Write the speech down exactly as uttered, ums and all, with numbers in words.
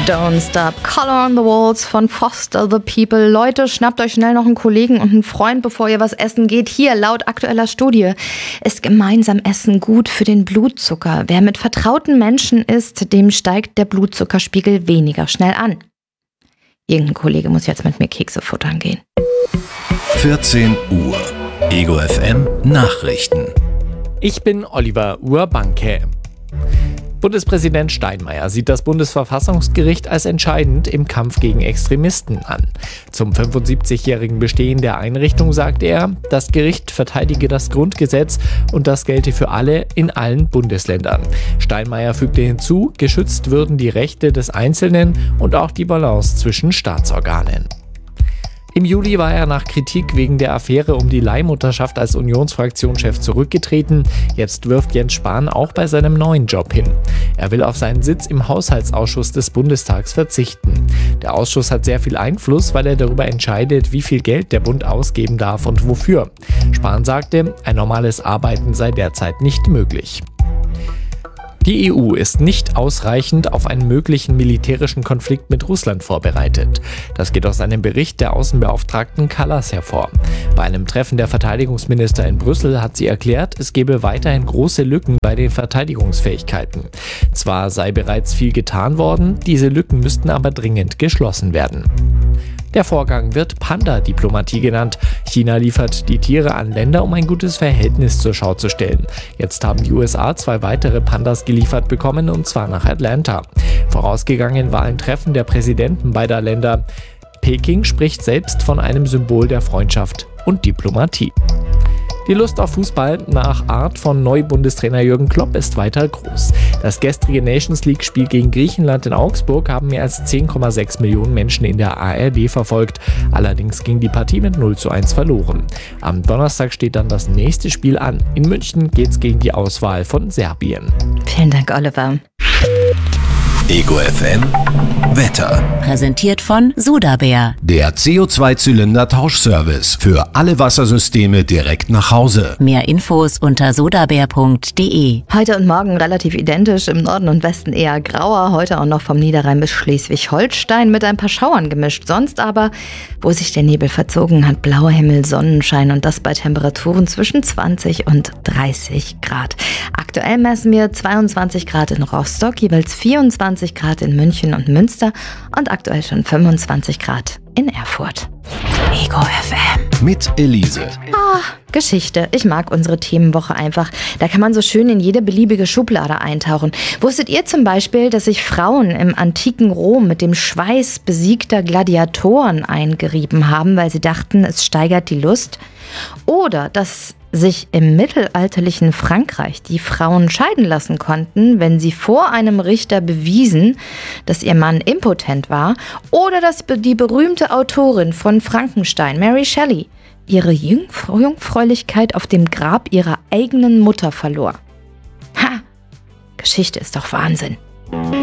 Don't Stop, Color on the Walls von Foster the People. Leute, schnappt euch schnell noch einen Kollegen und einen Freund, bevor ihr was essen geht. Hier, laut aktueller Studie, ist gemeinsam Essen gut für den Blutzucker. Wer mit vertrauten Menschen isst, dem steigt der Blutzuckerspiegel weniger schnell an. Irgendein Kollege muss jetzt mit mir Kekse futtern gehen. vierzehn Uhr. Ego F M Nachrichten. Ich bin Oliver Urbanke. Bundespräsident Steinmeier sieht das Bundesverfassungsgericht als entscheidend im Kampf gegen Extremisten an. Zum fünfundsiebzigjährigen Bestehen der Einrichtung sagte er, das Gericht verteidige das Grundgesetz und das gelte für alle in allen Bundesländern. Steinmeier fügte hinzu, geschützt würden die Rechte des Einzelnen und auch die Balance zwischen Staatsorganen. Im Juli war er nach Kritik wegen der Affäre um die Leihmutterschaft als Unionsfraktionschef zurückgetreten. Jetzt wirft Jens Spahn auch bei seinem neuen Job hin. Er will auf seinen Sitz im Haushaltsausschuss des Bundestags verzichten. Der Ausschuss hat sehr viel Einfluss, weil er darüber entscheidet, wie viel Geld der Bund ausgeben darf und wofür. Spahn sagte, ein normales Arbeiten sei derzeit nicht möglich. Die E U ist nicht ausreichend auf einen möglichen militärischen Konflikt mit Russland vorbereitet. Das geht aus einem Bericht der Außenbeauftragten Kallas hervor. Bei einem Treffen der Verteidigungsminister in Brüssel hat sie erklärt, es gebe weiterhin große Lücken bei den Verteidigungsfähigkeiten. Zwar sei bereits viel getan worden, diese Lücken müssten aber dringend geschlossen werden. Der Vorgang wird Panda-Diplomatie genannt. China liefert die Tiere an Länder, um ein gutes Verhältnis zur Schau zu stellen. Jetzt haben die U S A zwei weitere Pandas geliefert bekommen, und zwar nach Atlanta. Vorausgegangen war ein Treffen der Präsidenten beider Länder. Peking spricht selbst von einem Symbol der Freundschaft und Diplomatie. Die Lust auf Fußball nach Art von Neubundestrainer Jürgen Klopp ist weiter groß. Das gestrige Nations-League-Spiel gegen Griechenland in Augsburg haben mehr als zehn Komma sechs Millionen Menschen in der A R D verfolgt. Allerdings ging die Partie mit null zu eins verloren. Am Donnerstag steht dann das nächste Spiel an. In München geht's gegen die Auswahl von Serbien. Vielen Dank, Oliver. Ego F M Wetter. Präsentiert von Sudabär. Der C O zwei Zylinder Tauschservice für alle Wassersysteme direkt nach Hause. Mehr Infos unter sudabär punkt de. Heute und morgen relativ identisch, im Norden und Westen eher grauer, heute auch noch vom Niederrhein bis Schleswig-Holstein mit ein paar Schauern gemischt. Sonst aber, wo sich der Nebel verzogen hat, blauer Himmel, Sonnenschein und das bei Temperaturen zwischen zwanzig und dreißig Grad. Aktuell messen wir zweiundzwanzig Grad in Rostock, jeweils vierundzwanzig Grad in München und Münster und aktuell schon fünfundzwanzig Grad in Erfurt. Ego F M. Mit Elise. Ah, Geschichte. Ich mag unsere Themenwoche einfach. Da kann man so schön in jede beliebige Schublade eintauchen. Wusstet ihr zum Beispiel, dass sich Frauen im antiken Rom mit dem Schweiß besiegter Gladiatoren eingerieben haben, weil sie dachten, es steigert die Lust? Oder dass sich im mittelalterlichen Frankreich die Frauen scheiden lassen konnten, wenn sie vor einem Richter bewiesen, dass ihr Mann impotent war, oder dass die berühmte Autorin von Frankenstein, Mary Shelley, ihre Jungf- Jungfräulichkeit auf dem Grab ihrer eigenen Mutter verlor. Ha! Geschichte ist doch Wahnsinn.